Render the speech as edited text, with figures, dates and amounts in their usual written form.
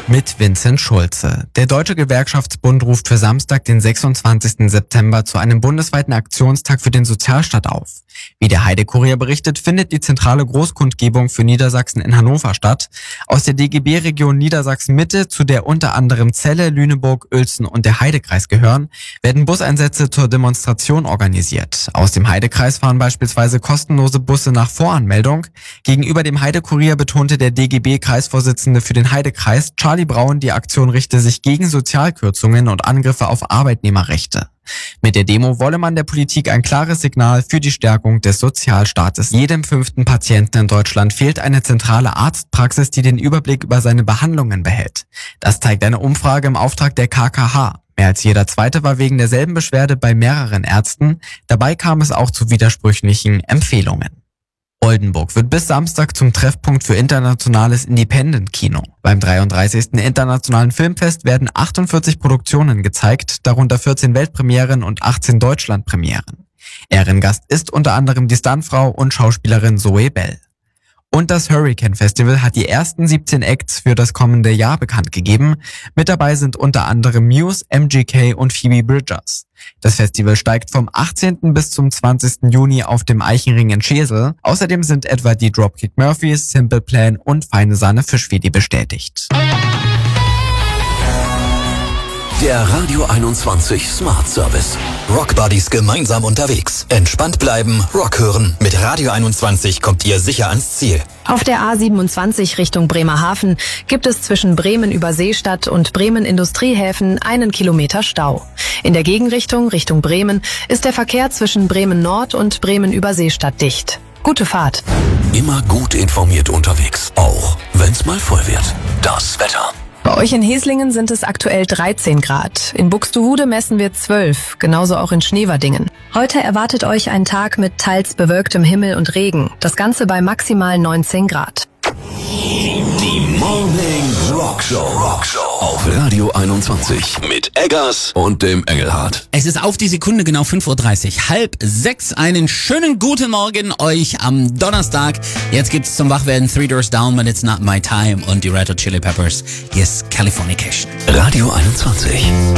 Mit Vincent Schulze. Der Deutsche Gewerkschaftsbund ruft für Samstag, den 26. September, zu einem bundesweiten Aktionstag für den Sozialstaat auf. Wie der Heide-Kurier berichtet, findet die zentrale Großkundgebung für Niedersachsen in Hannover statt. Aus der DGB-Region Niedersachsen-Mitte, zu der unter anderem Celle, Lüneburg, Uelzen und der Heidekreis gehören, werden Buseinsätze zur Demonstration organisiert. Aus dem Heidekreis fahren beispielsweise kostenlose Busse nach Voranmeldung. Gegenüber dem Heide-Kurier betonte der DGB-Kreisvorsitzende für den Heidekreis, Charlie Braun, die Aktion richte sich gegen Sozialkürzungen und Angriffe auf Arbeitnehmerrechte. Mit der Demo wolle man der Politik ein klares Signal für die Stärkung des Sozialstaates. Jedem 5. Patienten in Deutschland fehlt eine zentrale Arztpraxis, die den Überblick über seine Behandlungen behält. Das zeigt eine Umfrage im Auftrag der KKH. Mehr als jeder Zweite war wegen derselben Beschwerde bei mehreren Ärzten. Dabei kam es auch zu widersprüchlichen Empfehlungen. Oldenburg wird bis Samstag zum Treffpunkt für internationales Independent-Kino. Beim 33. Internationalen Filmfest werden 48 Produktionen gezeigt, darunter 14 Weltpremieren und 18 Deutschlandpremieren. Ehrengast ist unter anderem die Stuntfrau und Schauspielerin Zoe Bell. Und das Hurricane Festival hat die ersten 17 Acts für das kommende Jahr bekannt gegeben. Mit dabei sind unter anderem Muse, MGK und Phoebe Bridgers. Das Festival steigt vom 18. bis zum 20. Juni auf dem Eichenring in Schesel. Außerdem sind etwa die Dropkick Murphys, Simple Plan und Feine Sahne Fischfilet bestätigt. Der Radio 21 Smart Service. Rock Buddies gemeinsam unterwegs. Entspannt bleiben, Rock hören. Mit Radio 21 kommt ihr sicher ans Ziel. Auf der A27 Richtung Bremerhaven gibt es zwischen Bremen über Seestadt und Bremen Industriehäfen 1 Kilometer Stau. In der Gegenrichtung Richtung Bremen ist der Verkehr zwischen Bremen Nord und Bremen über Seestadt dicht. Gute Fahrt. Immer gut informiert unterwegs. Auch wenn's mal voll wird. Das Wetter. Bei euch in Heslingen sind es aktuell 13 Grad. In Buxtehude messen wir 12, genauso auch in Schneewerdingen. Heute erwartet euch ein Tag mit teils bewölktem Himmel und Regen. Das Ganze bei maximal 19 Grad. Die Morning Rockshow auf Radio 21 mit Eggers und dem Engelhardt. Es ist auf die Sekunde genau 5:30 Uhr, 5:30. Einen schönen guten Morgen euch am Donnerstag. Jetzt gibt's zum Wachwerden Three Doors Down, but it's not my time und die Red Hot Chili Peppers. Yes, Californication. Radio 21.